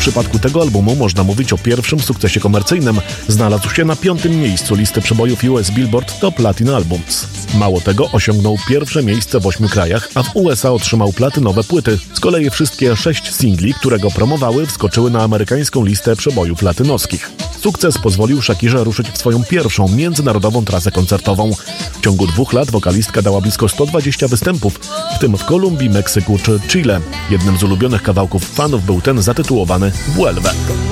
przypadku tego albumu można mówić o pierwszym sukcesie komercyjnym. Znalazł się na 5. miejscu listy przebojów US Billboard Top Latin Albums. Mało tego, osiągnął pierwsze miejsce w 8 krajach, a w USA otrzymał platynowe płyty. Z kolei wszystkie 6 singli, które go promowały, wskoczyły na amerykańską listę przebojów latynoskich. Sukces pozwolił Shakirze ruszyć w swoją pierwszą międzynarodową trasę koncertową. W ciągu 2 lat wokalistka dała blisko 120 występów, w tym w Kolumbii, Meksyku czy Chile. Jednym z ulubionych kawałków fanów był ten zatytułowany Vuelve.